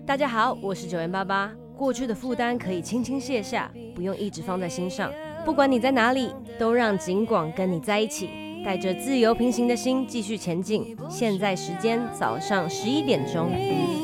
大家好，我是9元88。过去的负担可以轻轻卸下，不用一直放在心上。不管你在哪里，都让警广跟你在一起，带着自由平行的心继续前进。现在时间早上11点钟。